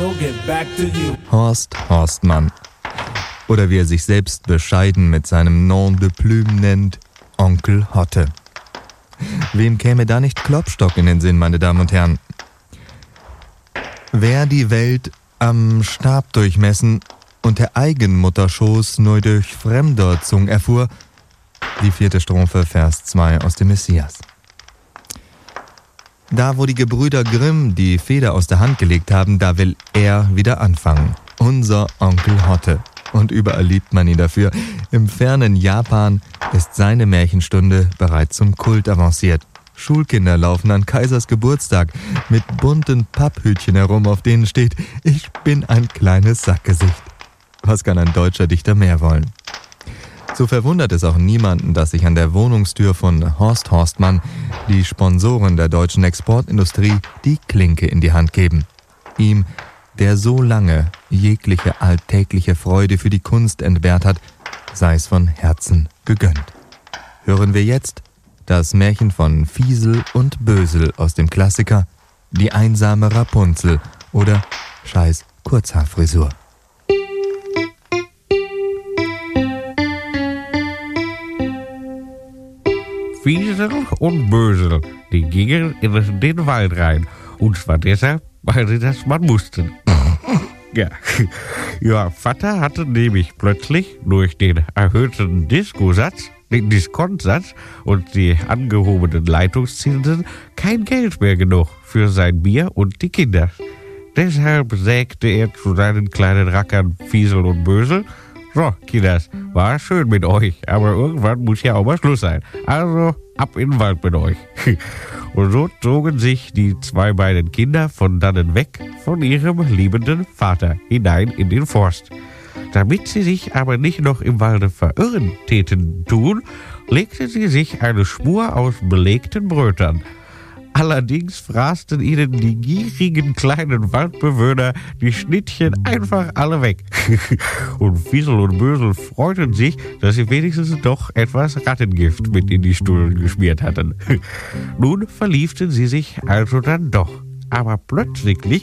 will get back to you. Horst Horstmann. Oder wie er sich selbst bescheiden mit seinem Nom de Plume nennt, Onkel Hotte. Wem käme da nicht Klopstock in den Sinn, meine Damen und Herren? Wer die Welt am Stab durchmessen und der Eigenmutterschoß nur durch fremder Zung erfuhr, die 4. Strophe, Vers 2 aus dem Messias. Da, wo die Gebrüder Grimm die Feder aus der Hand gelegt haben, da will er wieder anfangen. Unser Onkel Hotte. Und überall liebt man ihn dafür. Im fernen Japan ist seine Märchenstunde bereits zum Kult avanciert. Schulkinder laufen an Kaisers Geburtstag mit bunten Papphütchen herum, auf denen steht: Ich bin ein kleines Sackgesicht. Was kann ein deutscher Dichter mehr wollen? So verwundert es auch niemanden, dass sich an der Wohnungstür von Horst Horstmann die Sponsoren der deutschen Exportindustrie die Klinke in die Hand geben. Ihm, der so lange jegliche alltägliche Freude für die Kunst entbehrt hat, sei es von Herzen gegönnt. Hören wir jetzt das Märchen von Fiesel und Bösel aus dem Klassiker Die einsame Rapunzel oder Scheiß Kurzhaarfrisur. Fiesel und Bösel, die gingen in den Wald rein. Und zwar deshalb, weil sie das mal mussten. Ja, Vater hatte nämlich plötzlich durch den erhöhten Diskosatz, den Diskontsatz und die angehobenen Leitungszinsen kein Geld mehr genug für sein Bier und die Kinder. Deshalb sägte er zu seinen kleinen Rackern Fiesel und Bösel: So, Kinders, war schön mit euch, aber irgendwann muss ja auch mal Schluss sein. Also, ab in den Wald mit euch. Und so zogen sich die 2 beiden Kinder von dannen weg von ihrem liebenden Vater hinein in den Forst. Damit sie sich aber nicht noch im Walde verirren täten tun, legten sie sich eine Spur aus belegten Brötern. Allerdings fraßen ihnen die gierigen kleinen Waldbewohner die Schnittchen einfach alle weg. Und Fiesel und Bösel freuten sich, dass sie wenigstens doch etwas Rattengift mit in die Stullen geschmiert hatten. Nun verliebten sie sich also dann doch. Aber plötzlich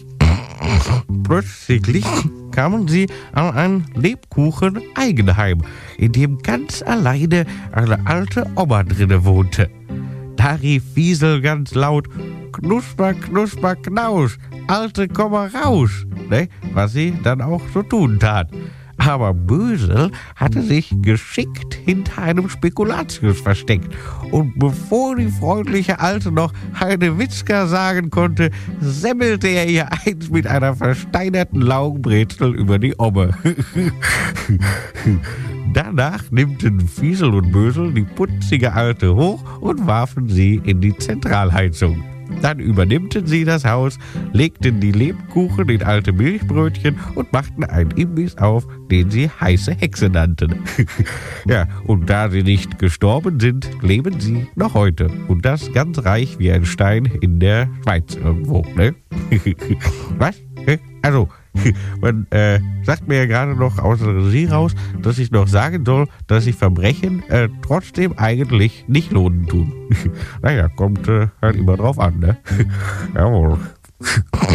kamen sie an ein Lebkuchen-Eigenheim, in dem ganz alleine eine alte Oma drinne wohnte. Da rief Fiesel ganz laut: Knusper, knusper, knaus, Alte, komm mal raus, ne? Was sie dann auch so tun tat. Aber Bösel hatte sich geschickt hinter einem Spekulatius versteckt. Und bevor die freundliche Alte noch eine Witzka sagen konnte, semmelte er ihr eins mit einer versteinerten Laugenbrezel über die Omme. Danach nimmten Fiesel und Bösel die putzige Alte hoch und warfen sie in die Zentralheizung. Dann übernimmten sie das Haus, legten die Lebkuchen in alte Milchbrötchen und machten einen Imbiss auf, den sie heiße Hexe nannten. Ja, und da sie nicht gestorben sind, leben sie noch heute. Und das ganz reich wie ein Stein in der Schweiz irgendwo, ne? Was? Also, man sagt mir ja gerade noch aus der Regie raus, dass ich noch sagen soll, dass sich Verbrechen trotzdem eigentlich nicht lohnen tun. Naja, kommt halt immer drauf an, ne? Jawohl.